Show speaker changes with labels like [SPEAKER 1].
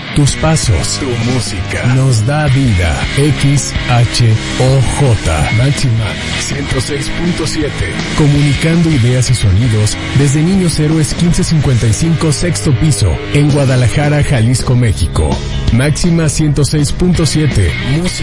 [SPEAKER 1] tus pasos, tu música, nos da vida. XHOJ, Máxima 106.7, comunicando ideas y sonidos desde Niños Héroes 1555, sexto piso, en Guadalajara, Jalisco, México. Máxima 106.7, música.